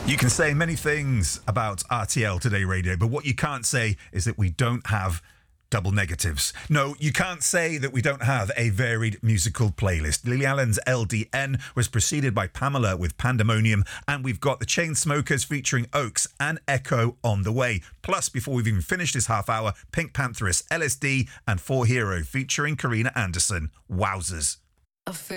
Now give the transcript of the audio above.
You can say many things about RTL Today Radio, but what you can't say is that we don't have double negatives. No, you can't say that we don't have a varied musical playlist. Lily Allen's LDN was preceded by Pamela with Pandemonium, and we've got the Chainsmokers featuring Oaks and Echo on the way. Plus, before we've even finished this half hour, Pink Pantheress, LSD and 4 Hero featuring Karina Anderson. Wowzers.